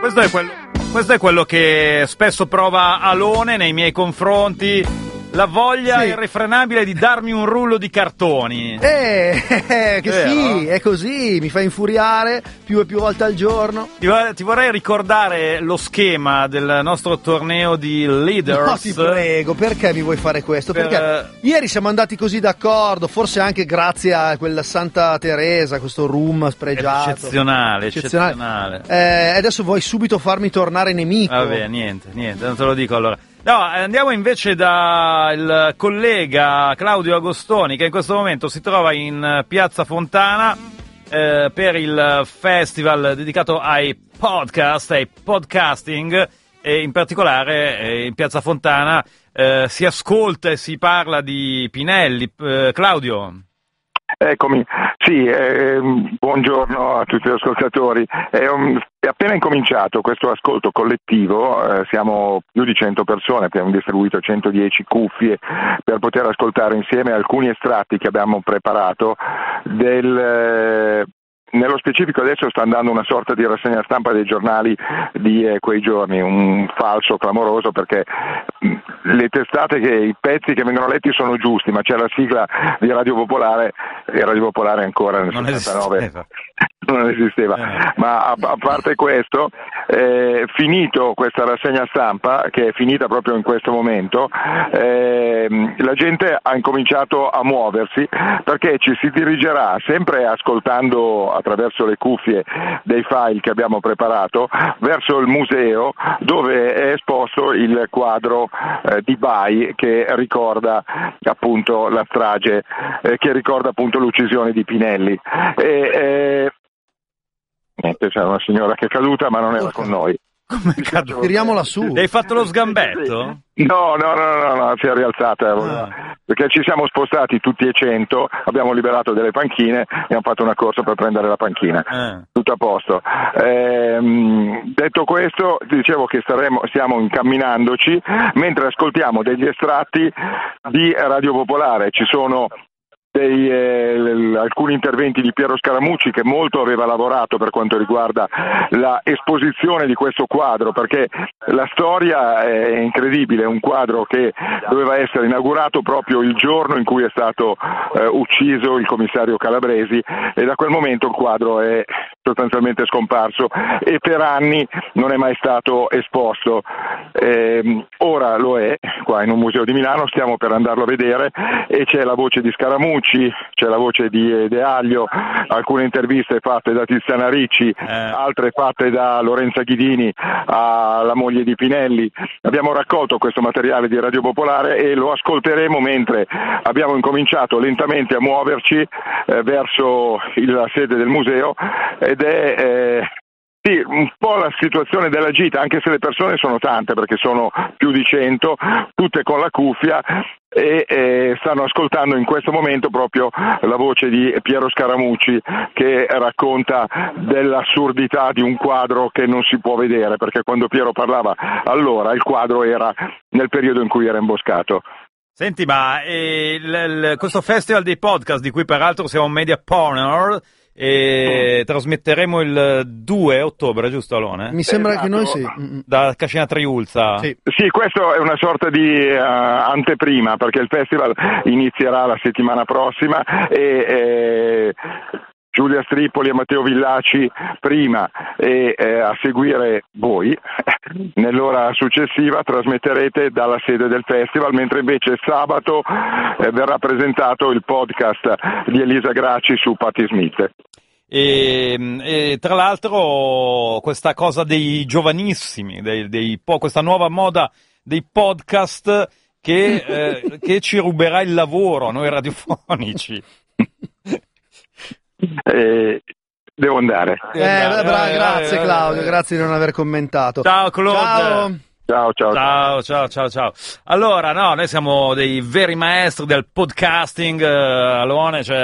Questo è quello che spesso prova Alone nei miei confronti. La voglia irrefrenabile di darmi un rullo di cartoni. Che sì, è così, mi fa infuriare più e più volte al giorno. Ti vorrei ricordare lo schema del nostro torneo di Leaders. No, ti prego, perché mi vuoi fare questo? Perché ieri siamo andati così d'accordo, forse anche grazie a quella Santa Teresa, questo rum spregiato. Eccezionale. Adesso vuoi subito farmi tornare nemico. Vabbè, niente, non te lo dico allora. No, andiamo invece dal collega Claudio Agostoni, che in questo momento si trova in Piazza Fontana per il festival dedicato ai podcast, ai podcasting, e in particolare in Piazza Fontana si ascolta e si parla di Pinelli. Claudio. Eccomi, sì, buongiorno a tutti gli ascoltatori. È appena incominciato questo ascolto collettivo, siamo più di 100 persone, abbiamo distribuito 110 cuffie per poter ascoltare insieme alcuni estratti che abbiamo preparato nello specifico adesso sta andando una sorta di rassegna stampa dei giornali di quei giorni, un falso clamoroso perché le testate, i pezzi che vengono letti sono giusti, ma c'è la sigla di Radio Popolare e Radio Popolare ancora nel 79 non esisteva. Ma a parte questo, finito questa rassegna stampa, che è finita proprio in questo momento, la gente ha incominciato a muoversi perché ci si dirigerà sempre ascoltando attraverso le cuffie dei file che abbiamo preparato verso il museo dove è esposto il quadro di Bai che ricorda appunto la strage, che ricorda appunto l'uccisione di Pinelli. Niente, c'era una signora che è caduta ma non era con noi. Come caduta? Tiriamola su. Hai fatto lo sgambetto? No, si è rialzata perché ci siamo spostati tutti e 100, abbiamo liberato delle panchine e abbiamo fatto una corsa per prendere la panchina. Tutto a posto. Detto questo, dicevo che stiamo incamminandoci mentre ascoltiamo degli estratti di Radio Popolare. Ci sono alcuni interventi di Piero Scaramucci, che molto aveva lavorato per quanto riguarda la esposizione di questo quadro, perché la storia è incredibile, è un quadro che doveva essere inaugurato proprio il giorno in cui è stato ucciso il commissario Calabresi, e da quel momento il quadro è sostanzialmente scomparso e per anni non è mai stato esposto. Ora lo è qua in un museo di Milano, stiamo per andarlo a vedere e c'è la voce di Scaramucci, c'è la voce di De Aglio, alcune interviste fatte da Tiziana Ricci, altre fatte da Lorenza Ghidini alla moglie di Pinelli. Abbiamo raccolto questo materiale di Radio Popolare e lo ascolteremo mentre abbiamo incominciato lentamente a muoverci verso la sede del museo, ed è sì, un po' la situazione della gita, anche se le persone sono tante, perché sono più di 100, tutte con la cuffia, e stanno ascoltando in questo momento proprio la voce di Piero Scaramucci, che racconta dell'assurdità di un quadro che non si può vedere, perché quando Piero parlava allora il quadro era nel periodo in cui era imboscato. Senti, ma questo festival dei podcast, di cui peraltro siamo media partner, e trasmetteremo il 2 ottobre, giusto Alone? Mi sembra che noi sì. Da Cascina Triulza. Sì, questo è una sorta di anteprima, perché il festival inizierà la settimana prossima e Giulia Stripoli e Matteo Villaci prima e a seguire voi nell'ora successiva trasmetterete dalla sede del festival, mentre invece sabato verrà presentato il podcast di Elisa Gracci su Patti Smith. E tra l'altro questa cosa dei giovanissimi, questa nuova moda dei podcast che ci ruberà il lavoro a noi radiofonici. Devo andare. Grazie Claudio, grazie di non aver commentato. Ciao Claudio. Ciao. Allora, no, noi siamo dei veri maestri del podcasting, Alone, cioè